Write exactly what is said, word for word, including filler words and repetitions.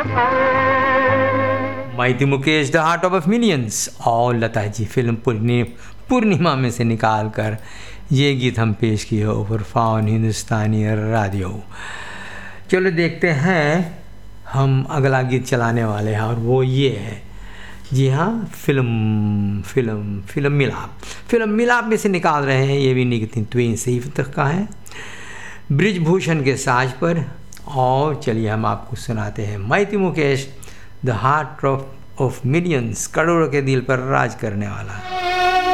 मैं थी Mukesh, the heart of millions, और लता जी फिल्म पूर्णि पूर्णिमा में से निकाल कर ये गीत हम पेश किए ओवर फाउन हिंदुस्तानी रेडियो। चलो देखते हैं हम अगला गीत चलाने वाले हैं, और वो ये है, जी हाँ, फिल्म फिल्म फिल्म मिलाप फिल्म मिलाप में से निकाल रहे हैं। ये भी नितिन ट्वेन सही तक का है, ब्रिजभूषण के साज पर। और चलिए हम आपको सुनाते हैं मैं थी Mukesh, the heart of of millions, करोड़ों के दिल पर राज करने वाला।